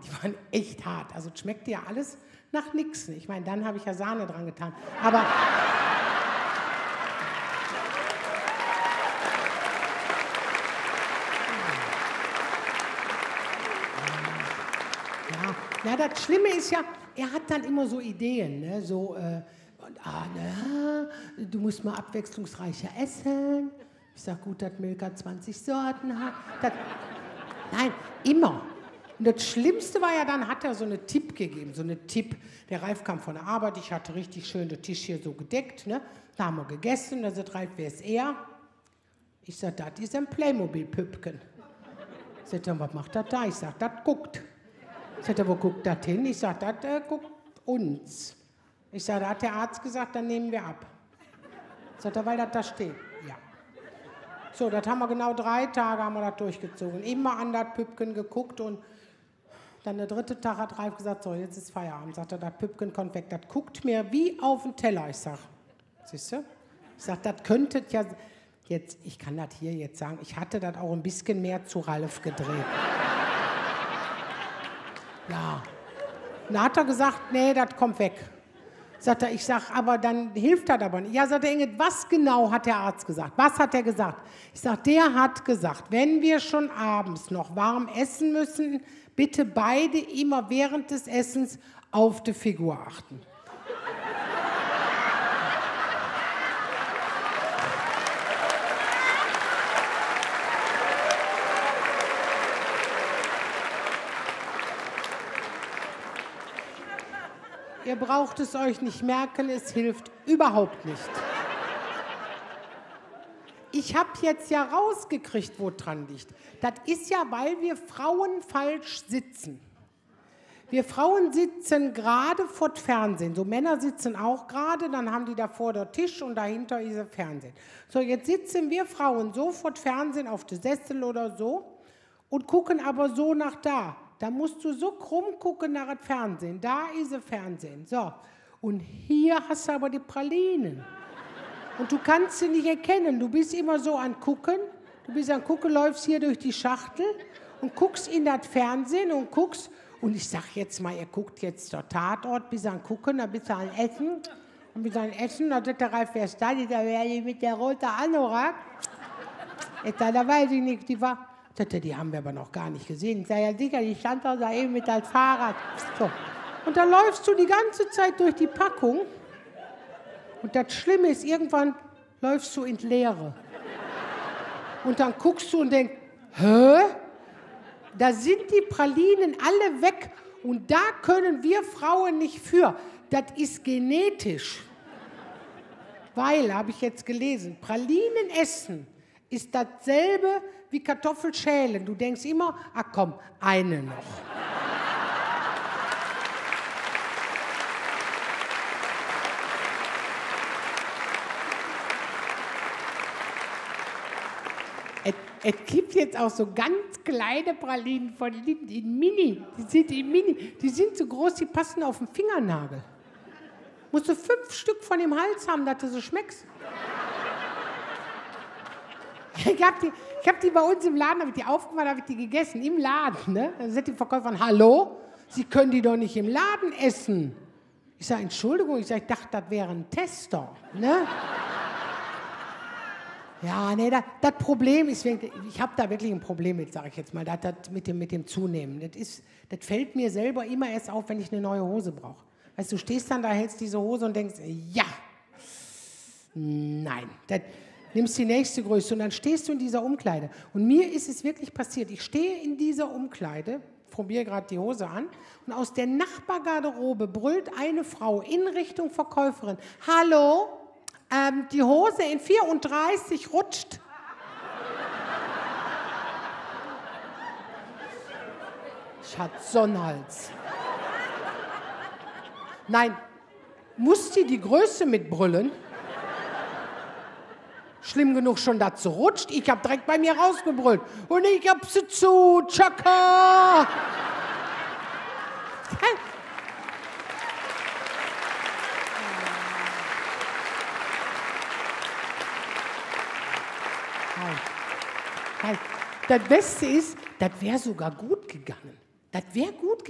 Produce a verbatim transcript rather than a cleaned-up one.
die waren echt hart. Also es schmeckte ja alles nach nix. Ich meine, dann habe ich ja Sahne dran getan. Aber... Ja, das Schlimme ist ja, er hat dann immer so Ideen, ne? So, äh, und, ah, ne, du musst mal abwechslungsreicher essen. Ich sag, gut, dass Milka zwanzig Sorten hat. Das, nein, immer. Und das Schlimmste war ja, dann hat er so eine Tipp gegeben, so eine Tipp. Der Ralf kam von der Arbeit, ich hatte richtig schön den Tisch hier so gedeckt, ne? Da haben wir gegessen, da sagt Ralf, wer ist er? Ich sag, das ist ein Playmobil-Püppchen. Sagt er, was macht das da? Ich sag, das guckt. Sagt er, wo guckt das hin? Ich sag, das äh, guckt uns. Ich sag, da hat der Arzt gesagt, dann nehmen wir ab. Sagt er, weil das da steht. Ja. So, das haben wir genau drei Tage haben wir das durchgezogen. Immer an das Püppchen geguckt und dann der dritte Tag hat Ralf gesagt, so, jetzt ist Feierabend. Sagt er, das Püppchen kommt weg. Das guckt mir wie auf den Teller. Ich sag, siehst du? Ich sag, das könnte ja, jetzt, ich kann das hier jetzt sagen, ich hatte das auch ein bisschen mehr zu Ralf gedreht. Ja. Und da hat er gesagt, nee, das kommt weg. Sagt er, ich sag, aber dann hilft das aber nicht. Ja, sagt er, Ingrid, was genau hat der Arzt gesagt? Was hat er gesagt? Ich sag, der hat gesagt, wenn wir schon abends noch warm essen müssen, bitte beide immer während des Essens auf die Figur achten. Ihr braucht es euch nicht merken, es hilft überhaupt nicht. Ich habe jetzt ja rausgekriegt, wo dran liegt. Das ist ja, weil wir Frauen falsch sitzen. Wir Frauen sitzen gerade vor dem Fernsehen. So Männer sitzen auch gerade, dann haben die davor den Tisch und dahinter ist das Fernsehen. So, jetzt sitzen wir Frauen so vor dem Fernsehen auf dem Sessel oder so und gucken aber so nach da. Da musst du so krumm gucken nach dem Fernsehen. Da ist das Fernsehen. So. Und hier hast du aber die Pralinen. Und du kannst sie nicht erkennen. Du bist immer so an Gucken. Du bist an Gucken, läufst hier durch die Schachtel und guckst in das Fernsehen und guckst. Und ich sag jetzt mal, ihr guckt jetzt der Tatort, bis an Gucken, dann bist du an Essen. Und bis an Essen, dann sagt der Ralf, wer ist da? Die da wäre mit der roten Anorak. Da, da weiß ich nicht, die war... Die haben wir aber noch gar nicht gesehen. Ich sage, ja sicher, die stand da eben mit als Fahrrad. So. Und dann läufst du die ganze Zeit durch die Packung. Und das Schlimme ist, irgendwann läufst du ins Leere. Und dann guckst du und denkst, hä? Da sind die Pralinen alle weg. Und da können wir Frauen nicht für. Das ist genetisch. Weil, habe ich jetzt gelesen, Pralinen essen ist dasselbe wie Kartoffelschälen. Du denkst immer, ach komm, eine noch. es, es gibt jetzt auch so ganz kleine Pralinen von Lindt in Mini. Die sind in Mini. Die sind so groß, die passen auf den Fingernagel. Musst du fünf Stück von dem Hals haben, dass du so schmeckst. Ich habe die, ich hab die bei uns im Laden, habe ich die aufgemacht, habe ich die gegessen, im Laden. Ne? Dann sagt die Verkäuferin, hallo, Sie können die doch nicht im Laden essen. Ich sage, Entschuldigung, ich, sag, ich dachte, das wäre ein Tester. Ne? Ja, nee, das, das Problem ist, ich habe da wirklich ein Problem mit, sage ich jetzt mal, das, das mit, dem, mit dem Zunehmen. Das, ist, das fällt mir selber immer erst auf, wenn ich eine neue Hose brauche. Weißt du, du stehst dann da, hältst diese Hose und denkst, ja, nein, das... Nimmst die nächste Größe und dann stehst du in dieser Umkleide. Und mir ist es wirklich passiert. Ich stehe in dieser Umkleide, probiere gerade die Hose an und aus der Nachbargarderobe brüllt eine Frau in Richtung Verkäuferin. Hallo, ähm, die Hose in vierunddreißig rutscht. Ich hatte Sonnenhals. Nein, muss die die Größe mitbrüllen? Schlimm genug schon, dass sie rutscht. Ich habe direkt bei mir rausgebrüllt. Und ich hab sie zu, Chaka! Das Beste ist, das wäre sogar gut gegangen. Das wäre gut gegangen.